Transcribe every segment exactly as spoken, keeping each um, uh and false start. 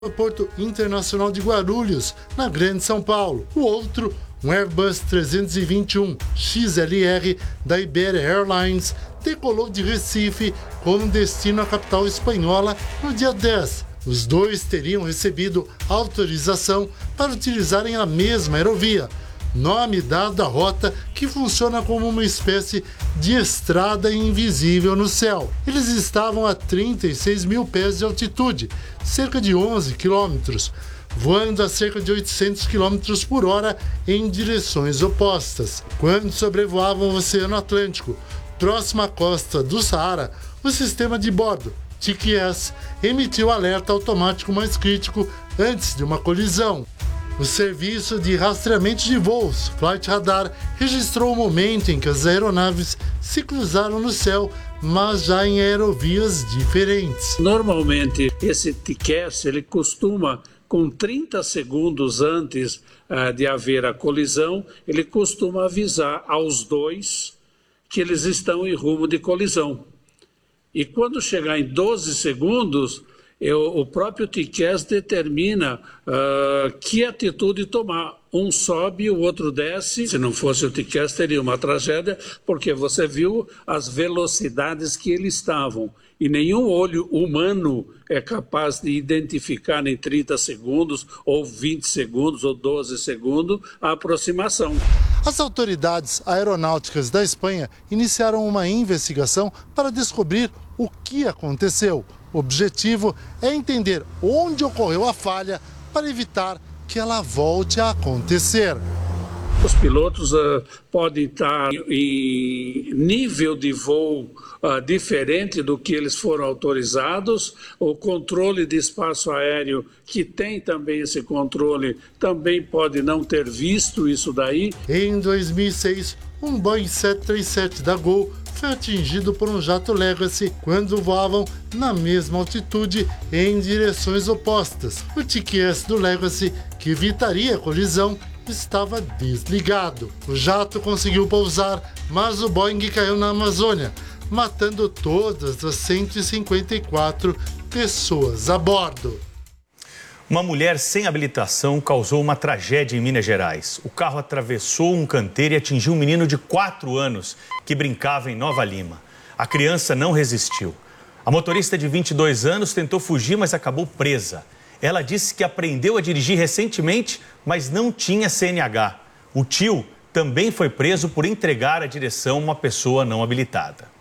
Aeroporto Internacional de Guarulhos, na Grande São Paulo. O outro, um Airbus trezentos e vinte e um X L R da Iberia Airlines, decolou de Recife com destino à capital espanhola no dia dez. Os dois teriam recebido autorização para utilizarem a mesma aerovia, nome dado à rota que funciona como uma espécie de estrada invisível no céu. Eles estavam a trinta e seis mil pés de altitude, cerca de onze quilômetros, voando a cerca de oitocentos quilômetros por hora em direções opostas. Quando sobrevoavam o Oceano Atlântico, próximo à costa do Saara, o sistema de bordo, T Q S, emitiu alerta automático mais crítico antes de uma colisão. O serviço de rastreamento de voos, Flight Radar, registrou o momento em que as aeronaves se cruzaram no céu, mas já em aerovias diferentes. Normalmente, esse T Q S ele costuma, com trinta segundos antes uh, de haver a colisão, ele costuma avisar aos dois que eles estão em rumo de colisão. E quando chegar em doze segundos, eu, o próprio T Q S determina uh, que atitude tomar. Um sobe e o outro desce. Se não fosse o T Q S, teria uma tragédia, porque você viu as velocidades que eles estavam. E nenhum olho humano é capaz de identificar em trinta segundos, ou vinte segundos, ou doze segundos, a aproximação. As autoridades aeronáuticas da Espanha iniciaram uma investigação para descobrir o que aconteceu. O objetivo é entender onde ocorreu a falha para evitar que ela volte a acontecer. Os pilotos uh, podem estar em nível de voo uh, diferente do que eles foram autorizados. O controle de espaço aéreo, que tem também esse controle, também pode não ter visto isso daí. Em dois mil e seis, um Boeing sete três sete da Gol foi atingido por um jato Legacy quando voavam na mesma altitude em direções opostas. O T Q S do Legacy, que evitaria a colisão, estava desligado. O jato conseguiu pousar, mas o Boeing caiu na Amazônia, matando todas as cento e cinquenta e quatro pessoas a bordo. Uma mulher sem habilitação causou uma tragédia em Minas Gerais. O carro atravessou um canteiro e atingiu um menino de quatro anos que brincava em Nova Lima. A criança não resistiu. A motorista de vinte e dois anos tentou fugir, mas acabou presa. Ela disse que aprendeu a dirigir recentemente, mas não tinha C N H. O tio também foi preso por entregar a direção a uma pessoa não habilitada.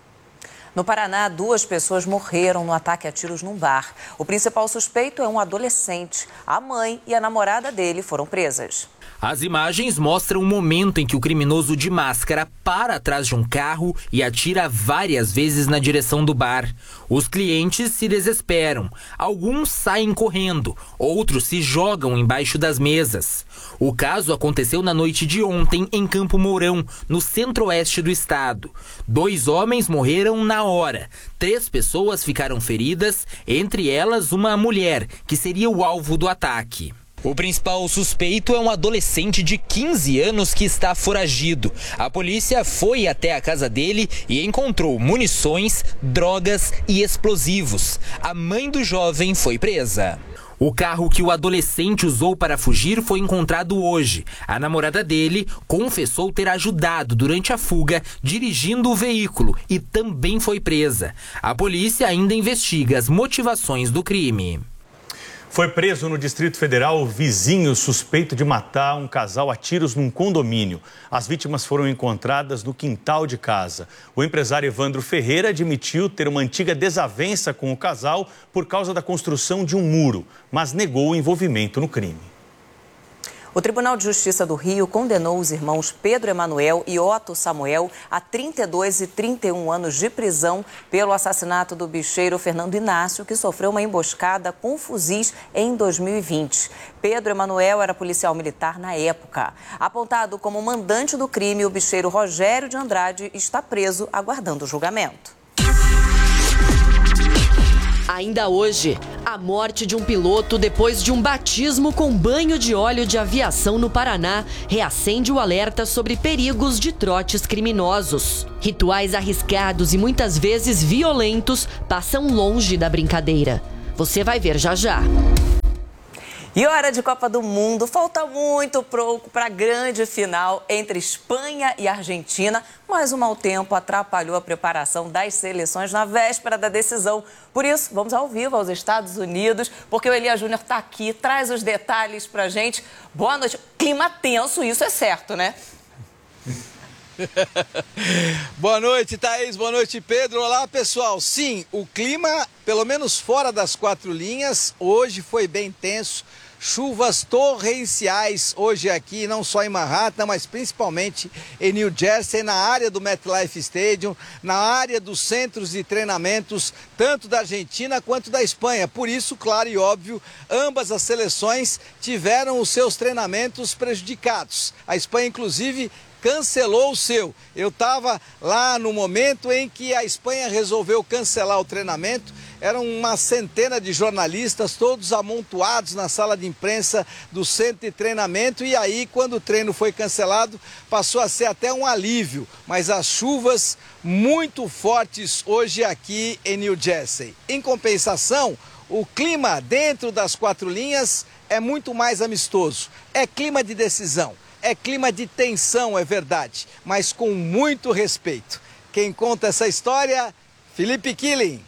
No Paraná, duas pessoas morreram no ataque a tiros num bar. O principal suspeito é um adolescente. A mãe e a namorada dele foram presas. As imagens mostram o momento em que o criminoso de máscara para atrás de um carro e atira várias vezes na direção do bar. Os clientes se desesperam. Alguns saem correndo, outros se jogam embaixo das mesas. O caso aconteceu na noite de ontem em Campo Mourão, no centro-oeste do estado. Dois homens morreram na hora. Três pessoas ficaram feridas, entre elas uma mulher, que seria o alvo do ataque. O principal suspeito é um adolescente de quinze anos que está foragido. A polícia foi até a casa dele e encontrou munições, drogas e explosivos. A mãe do jovem foi presa. O carro que o adolescente usou para fugir foi encontrado hoje. A namorada dele confessou ter ajudado durante a fuga, dirigindo o veículo, e também foi presa. A polícia ainda investiga as motivações do crime. Foi preso no Distrito Federal o vizinho suspeito de matar um casal a tiros num condomínio. As vítimas foram encontradas no quintal de casa. O empresário Evandro Ferreira admitiu ter uma antiga desavença com o casal por causa da construção de um muro, mas negou o envolvimento no crime. O Tribunal de Justiça do Rio condenou os irmãos Pedro Emanuel e Otto Samuel a trinta e dois e trinta e um anos de prisão pelo assassinato do bicheiro Fernando Inácio, que sofreu uma emboscada com fuzis em dois mil e vinte. Pedro Emanuel era policial militar na época. Apontado como mandante do crime, o bicheiro Rogério de Andrade está preso aguardando o julgamento. Ainda hoje, a morte de um piloto depois de um batismo com banho de óleo de aviação no Paraná reacende o alerta sobre perigos de trotes criminosos. Rituais arriscados e muitas vezes violentos passam longe da brincadeira. Você vai ver já já. E hora de Copa do Mundo, falta muito pouco para a grande final entre Espanha e Argentina, mas o mau tempo atrapalhou a preparação das seleções na véspera da decisão. Por isso, vamos ao vivo aos Estados Unidos, porque o Elias Júnior está aqui, traz os detalhes para a gente. Boa noite. Clima tenso, isso é certo, né? Boa noite, Thaís. Boa noite, Pedro. Olá, pessoal. Sim, o clima, pelo menos fora das quatro linhas, hoje foi bem tenso. Chuvas torrenciais hoje aqui, não só em Manhattan, mas principalmente em New Jersey, na área do MetLife Stadium, na área dos centros de treinamentos, tanto da Argentina quanto da Espanha. Por isso, claro e óbvio, ambas as seleções tiveram os seus treinamentos prejudicados. A Espanha, inclusive, cancelou o seu. Eu estava lá no momento em que a Espanha resolveu cancelar o treinamento. Eram uma centena de jornalistas, todos amontoados na sala de imprensa do centro de treinamento. E aí, quando o treino foi cancelado, passou a ser até um alívio. Mas as chuvas muito fortes hoje aqui em New Jersey. Em compensação, o clima dentro das quatro linhas é muito mais amistoso. É clima de decisão. É clima de tensão, é verdade, mas com muito respeito. Quem conta essa história, Felipe Killing.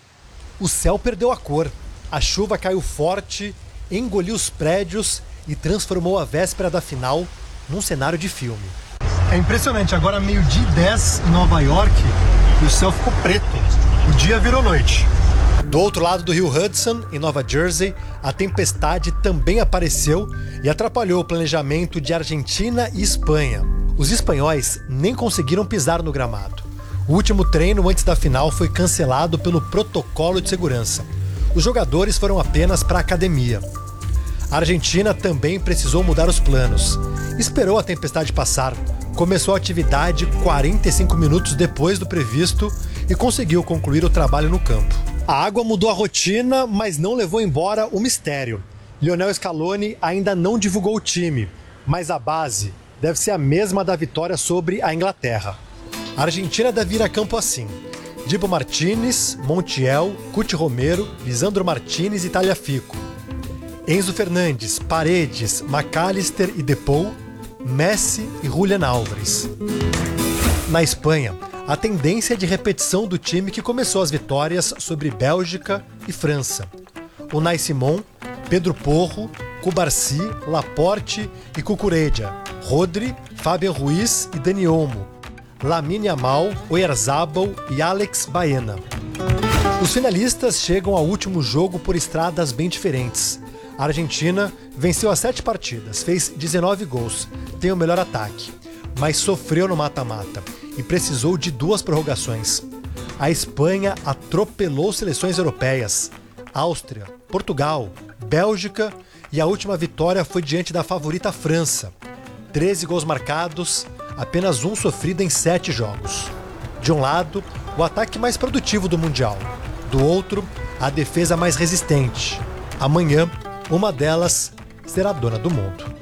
O céu perdeu a cor, a chuva caiu forte, engoliu os prédios e transformou a véspera da final num cenário de filme. É impressionante, agora meio-dia e dez em Nova York e o céu ficou preto, o dia virou noite. Do outro lado do rio Hudson, em Nova Jersey, a tempestade também apareceu e atrapalhou o planejamento de Argentina e Espanha. Os espanhóis nem conseguiram pisar no gramado. O último treino antes da final foi cancelado pelo protocolo de segurança. Os jogadores foram apenas para a academia. A Argentina também precisou mudar os planos. Esperou a tempestade passar, começou a atividade quarenta e cinco minutos depois do previsto e conseguiu concluir o trabalho no campo. A água mudou a rotina, mas não levou embora o mistério. Lionel Scaloni ainda não divulgou o time, mas a base deve ser a mesma da vitória sobre a Inglaterra. A Argentina deve ir a campo assim: Dibu Martínez, Montiel, Cuti Romero, Lisandro Martínez e Tagliafico. Enzo Fernandes, Paredes, McAllister e Depou, Messi e Julián Álvares. Na Espanha, a tendência é de repetição do time que começou as vitórias sobre Bélgica e França. Unai Simón, Pedro Porro, Cubarsí, Laporte e Cucurella, Rodri, Fabian Ruiz e Dani Olmo, Lamine Yamal, Oyarzabal e Alex Baena. Os finalistas chegam ao último jogo por estradas bem diferentes. A Argentina venceu as sete partidas, fez dezenove gols, tem o melhor ataque, mas sofreu no mata-mata e precisou de duas prorrogações. A Espanha atropelou seleções europeias, Áustria, Portugal, Bélgica, e a última vitória foi diante da favorita França. treze gols marcados, apenas um sofrido em sete jogos. De um lado, o ataque mais produtivo do Mundial. Do outro, a defesa mais resistente. Amanhã, uma delas será dona do mundo.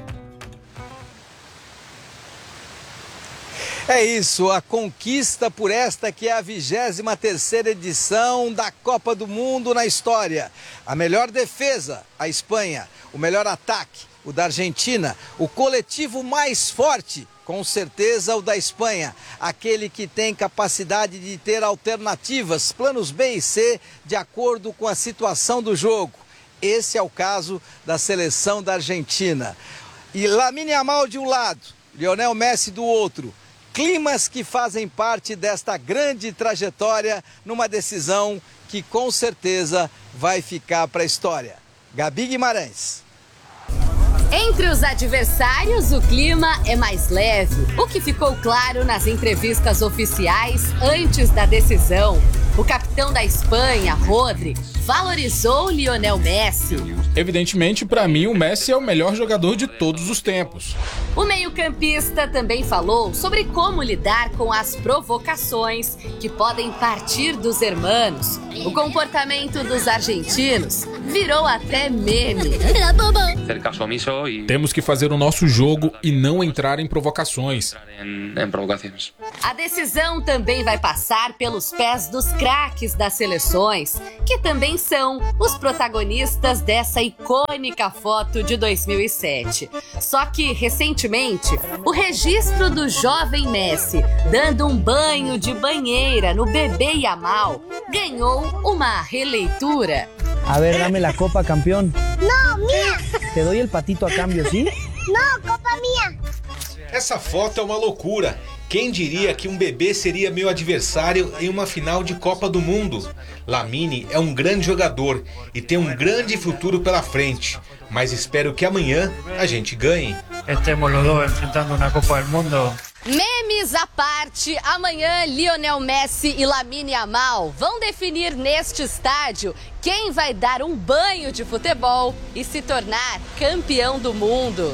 É isso, a conquista por esta que é a vigésima terceira edição da Copa do Mundo na história. A melhor defesa, a Espanha. O melhor ataque, o da Argentina. O coletivo mais forte, com certeza o da Espanha. Aquele que tem capacidade de ter alternativas, planos B e C, de acordo com a situação do jogo. Esse é o caso da seleção da Argentina. E Lamine Yamal de um lado, Lionel Messi do outro. Climas que fazem parte desta grande trajetória numa decisão que com certeza vai ficar para a história. Gabi Guimarães. Entre os adversários, o clima é mais leve, o que ficou claro nas entrevistas oficiais antes da decisão. O capitão da Espanha, Rodri, valorizou Lionel Messi. Evidentemente, para mim, o Messi é o melhor jogador de todos os tempos. O meio-campista também falou sobre como lidar com as provocações que podem partir dos hermanos. O comportamento dos argentinos virou até meme. Temos que fazer o nosso jogo e não entrar em provocações. A decisão também vai passar pelos pés dos craques das seleções, que também quem são os protagonistas dessa icônica foto de dois mil e sete. Só que, recentemente, o registro do jovem Messi dando um banho de banheira no bebê Yamal ganhou uma releitura. A ver, dame la copa, campeón. No, mía. Te doy el patito a cambio, ¿sí? No, copa mía. Essa foto é uma loucura. Quem diria que um bebê seria meu adversário em uma final de Copa do Mundo? Lamine é um grande jogador e tem um grande futuro pela frente, mas espero que amanhã a gente ganhe. Estemos los dos enfrentando una Copa del Mundo. Memes à parte, amanhã Lionel Messi e Lamine Yamal vão definir neste estádio quem vai dar um banho de futebol e se tornar campeão do mundo.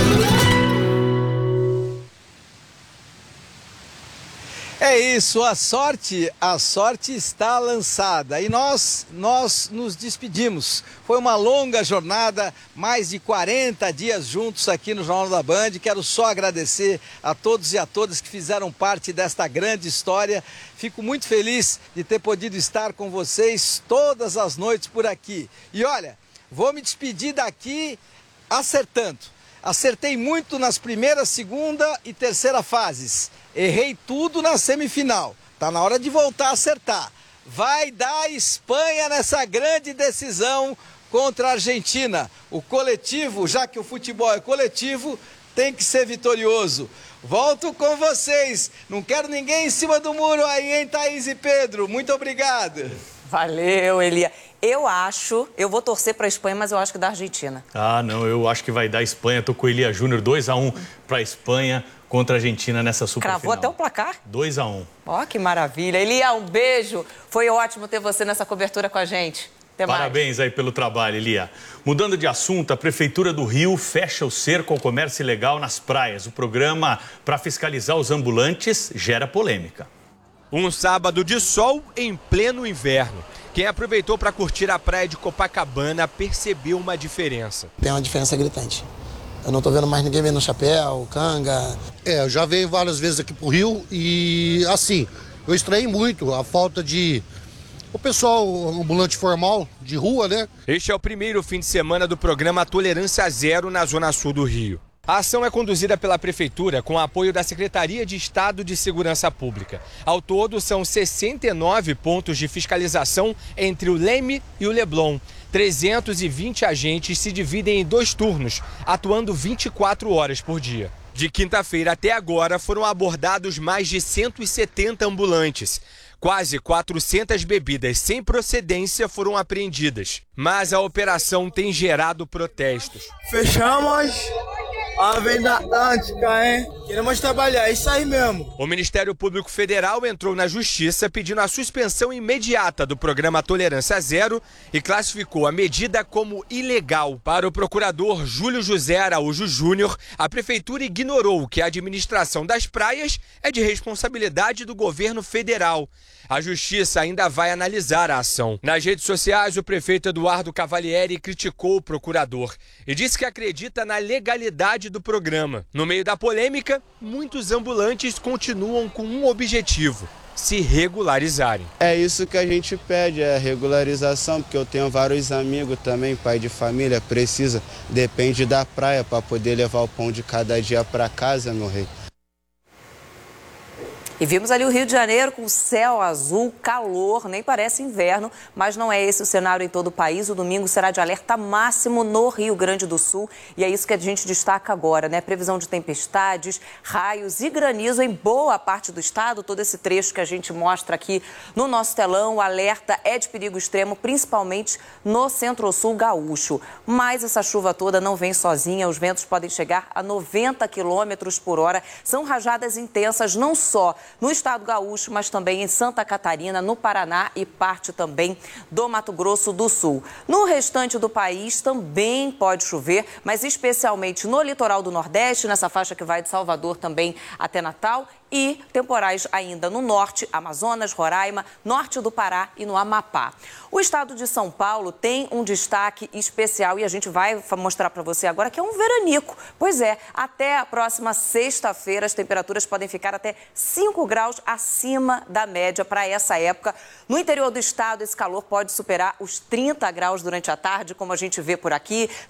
É isso, a sorte, a sorte está lançada e nós, nós nos despedimos. Foi uma longa jornada, mais de quarenta dias juntos aqui no Jornal da Band. Quero só agradecer a todos e a todas que fizeram parte desta grande história. Fico muito feliz de ter podido estar com vocês todas as noites por aqui. E olha, vou me despedir daqui acertando. Acertei muito nas primeiras, segunda e terceira fases. Errei tudo na semifinal. Tá na hora de voltar a acertar. Vai dar Espanha nessa grande decisão contra a Argentina. O coletivo, já que o futebol é coletivo, tem que ser vitorioso. Volto com vocês. Não quero ninguém em cima do muro aí, hein, Thaís e Pedro? Muito obrigado. Valeu, Elia. Eu acho, eu vou torcer para a Espanha, mas eu acho que dá Argentina. Ah, não, eu acho que vai dar Espanha. Tô com o Elia Júnior, dois a um para a Espanha contra a Argentina nessa superfinal. Cravou até o placar? dois a um. Ó, que maravilha. Elia, um beijo. Foi ótimo ter você nessa cobertura com a gente. Até mais. Parabéns aí pelo trabalho, Elia. Mudando de assunto, a Prefeitura do Rio fecha o cerco ao comércio ilegal nas praias. O programa para fiscalizar os ambulantes gera polêmica. Um sábado de sol em pleno inverno. Quem aproveitou para curtir a praia de Copacabana percebeu uma diferença. Tem uma diferença gritante. Eu não estou vendo mais ninguém vendo chapéu, canga. É, eu já venho várias vezes aqui pro Rio e, assim, eu estranhei muito a falta de... O pessoal ambulante formal, de rua, né? Este é o primeiro fim de semana do programa Tolerância Zero na Zona Sul do Rio. A ação é conduzida pela Prefeitura com apoio da Secretaria de Estado de Segurança Pública. Ao todo, são sessenta e nove pontos de fiscalização entre o Leme e o Leblon. trezentos e vinte agentes se dividem em dois turnos, atuando vinte e quatro horas por dia. De quinta-feira até agora, foram abordados mais de cento e setenta ambulantes. Quase quatrocentas bebidas sem procedência foram apreendidas. Mas a operação tem gerado protestos. Fechamos a venda Atlântica, hein? Queremos trabalhar, é isso aí mesmo. O Ministério Público Federal entrou na Justiça pedindo a suspensão imediata do programa Tolerância Zero e classificou a medida como ilegal. Para o procurador Júlio José Araújo Júnior, a Prefeitura ignorou que a administração das praias é de responsabilidade do governo federal. A Justiça ainda vai analisar a ação. Nas redes sociais, o prefeito Eduardo Cavalieri criticou o procurador e disse que acredita na legalidade do programa. No meio da polêmica, muitos ambulantes continuam com um objetivo: se regularizarem. É isso que a gente pede, é regularização, porque eu tenho vários amigos também, pai de família, precisa, depende da praia para poder levar o pão de cada dia para casa, meu rei. E vimos ali o Rio de Janeiro com céu azul, calor, nem parece inverno, mas não é esse o cenário em todo o país. O domingo será de alerta máximo no Rio Grande do Sul e é isso que a gente destaca agora, né? Previsão de tempestades, raios e granizo em boa parte do estado. Todo esse trecho que a gente mostra aqui no nosso telão, o alerta é de perigo extremo, principalmente no centro-sul gaúcho. Mas essa chuva toda não vem sozinha, os ventos podem chegar a noventa quilômetros por hora. São rajadas intensas não só no estado gaúcho, mas também em Santa Catarina, no Paraná e parte também do Mato Grosso do Sul. No restante do país também pode chover, mas especialmente no litoral do Nordeste, nessa faixa que vai de Salvador também até Natal e temporais ainda no norte, Amazonas, Roraima, norte do Pará e no Amapá. O estado de São Paulo tem um destaque especial e a gente vai mostrar para você agora que é um veranico. Pois é, até a próxima sexta-feira as temperaturas podem ficar até cinco graus acima da média para essa época. No interior do estado, esse calor pode superar os trinta graus durante a tarde, como a gente vê por aqui.